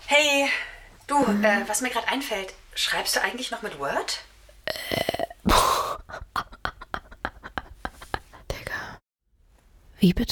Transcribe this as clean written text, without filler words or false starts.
Hey, du, was mir gerade einfällt, schreibst du eigentlich noch mit Word? Digga. Wie bitte?